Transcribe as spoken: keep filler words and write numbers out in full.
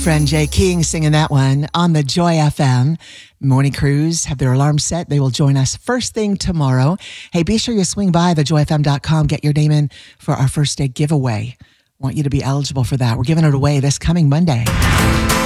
friend Jay King singing that one on the Joy F M. Morning crews have their alarm set. They will join us first thing tomorrow. Hey, be sure you swing by the joy f m dot com. Get your name in for our first day giveaway. Want you to be eligible for that. We're giving it away this coming Monday.